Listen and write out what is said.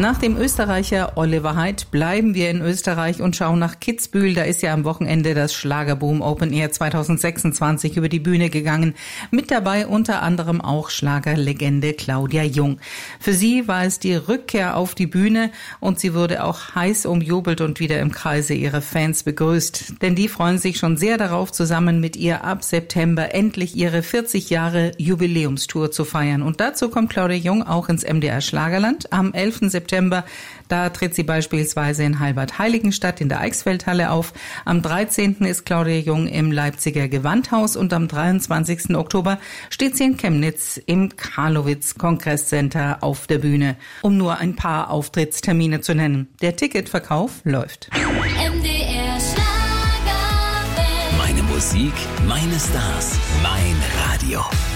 Nach dem Österreicher Oliver Heydt bleiben wir in Österreich und schauen nach Kitzbühel. Da ist ja am Wochenende das Schlagerboom Open Air 2026 über die Bühne gegangen. Mit dabei unter anderem auch Schlagerlegende Claudia Jung. Für sie war es die Rückkehr auf die Bühne und sie wurde auch heiß umjubelt und wieder im Kreise ihrer Fans begrüßt. Denn die freuen sich schon sehr darauf, zusammen mit ihr ab September endlich ihre 40 Jahre Jubiläumstour zu feiern. Und dazu kommt Claudia Jung auch ins MDR Schlagerland am 11. September. Da tritt sie beispielsweise in Halbert-Heiligenstadt in der Eichsfeldhalle auf. Am 13. ist Claudia Jung im Leipziger Gewandhaus und am 23. Oktober steht sie in Chemnitz im Karlowitz-Kongresscenter auf der Bühne, um nur ein paar Auftrittstermine zu nennen. Der Ticketverkauf läuft. MDR Schlager. Meine Musik, meine Stars, mein Radio.